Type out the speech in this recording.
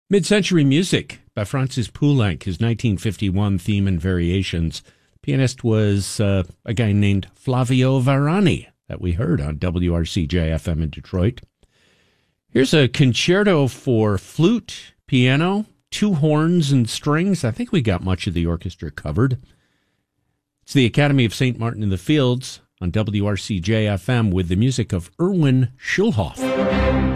Mid-Century Music by Francis Poulenc, his 1951 theme and variations. Pianist was a guy named Flavio Varani that we heard on WRCJ-FM in Detroit. Here's a concerto for flute, piano, two horns and strings. I think we got much of the orchestra covered. It's the Academy of St. Martin in the Fields on WRCJ-FM with the music of Erwin Schulhoff.